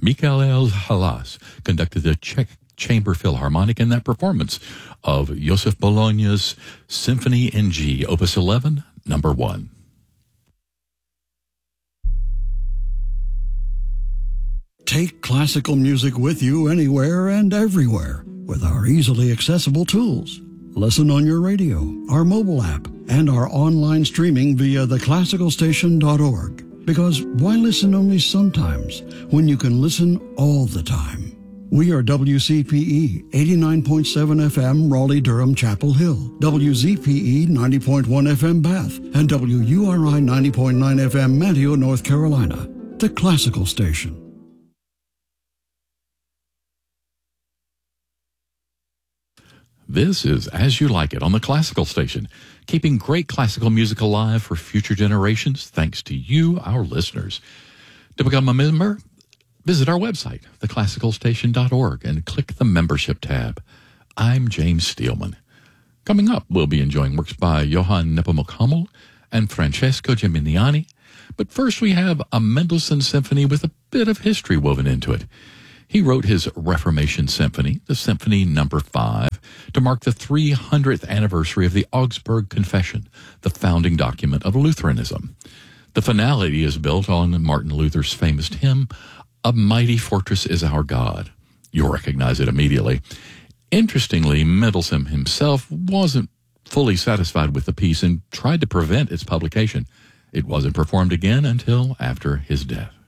Michael Halas conducted the Czech Chamber Philharmonic in that performance of Joseph Bologna's Symphony in G, Opus 11, number 1. Take classical music with you anywhere and everywhere with our easily accessible tools. Listen on your radio, our mobile app, and our online streaming via theclassicalstation.org. Because why listen only sometimes when you can listen all the time? We are WCPE 89.7 FM Raleigh-Durham Chapel Hill, WZPE 90.1 FM Bath, and WURI 90.9 FM Manteo, North Carolina. The Classical Station. This is As You Like It on the Classical Station, keeping great classical music alive for future generations thanks to you, our listeners. To become a member, visit our website, theclassicalstation.org, and click the membership tab. I'm James Steelman. Coming up, we'll be enjoying works by Johann Nepomuk Hummel and Francesco Geminiani. But first, we have a Mendelssohn symphony with a bit of history woven into it. He wrote his Reformation Symphony, the Symphony No. 5, to mark the 300th anniversary of the Augsburg Confession, the founding document of Lutheranism. The finality is built on Martin Luther's famous hymn, "A Mighty Fortress is Our God." You'll recognize it immediately. Interestingly, Mendelssohn himself wasn't fully satisfied with the piece and tried to prevent its publication. It wasn't performed again until after his death.